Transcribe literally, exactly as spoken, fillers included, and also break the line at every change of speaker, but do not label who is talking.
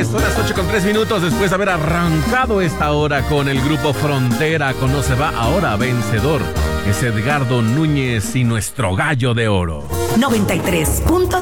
tardes, son las ocho con tres minutos después de haber arrancado esta hora con el grupo Frontera con No Se Va Ahora Vencedor. Es Edgardo Núñez y nuestro gallo de oro.
noventa y tres punto